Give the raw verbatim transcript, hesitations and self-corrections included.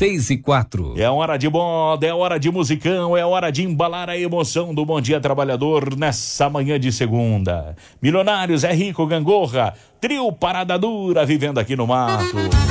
seis e quatro. É hora de moda, é hora de musicão, é hora de embalar a emoção do Bom Dia Trabalhador nessa manhã de segunda. Milionários, é rico, Gangorra, trio Parada Dura vivendo aqui no mato.